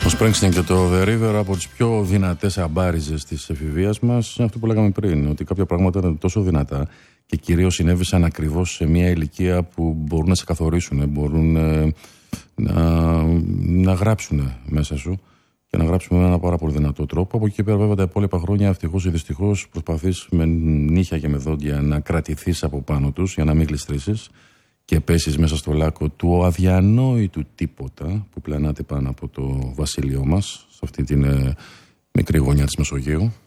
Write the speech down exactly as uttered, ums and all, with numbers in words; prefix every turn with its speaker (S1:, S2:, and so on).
S1: Ο Springsteen και το The River, από τις πιο δυνατές αμπάριζες της εφηβείας μας, είναι αυτό που λέγαμε πριν, ότι κάποια πράγματα ήταν τόσο δυνατά και κυρίως συνέβησαν ακριβώς σε μια ηλικία που μπορούν να σε καθορίσουν, μπορούν ε, να, να γράψουν μέσα σου και να γράψουν με ένα πάρα πολύ δυνατό τρόπο. Από εκεί και πέρα, βέβαια, τα υπόλοιπα χρόνια, ευτυχώς ή δυστυχώς, προσπαθείς με νύχια και με δόντια να κρατηθείς από πάνω τους για να μην γλιστρήσεις και πέσεις μέσα στο λάκκο του αδιανόητου τίποτα που πλανάται πάνω από το βασίλειό μας, σε αυτή την ε, μικρή γωνιά της Μεσογείου.